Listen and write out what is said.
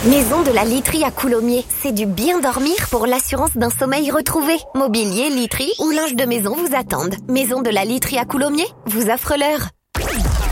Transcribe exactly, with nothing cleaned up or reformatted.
Maison de la literie à Coulommiers. C'est du bien dormir pour l'assurance d'un sommeil retrouvé. Mobilier, literie ou linge de maison vous attendent. Maison de la literie à Coulommiers vous offre l'heure.